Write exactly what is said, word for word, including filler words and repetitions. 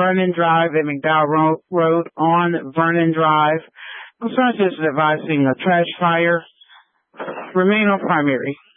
Vernon Drive at McDowell Road on Vernon Drive. Concerns is advising a trash fire. Remain on primary.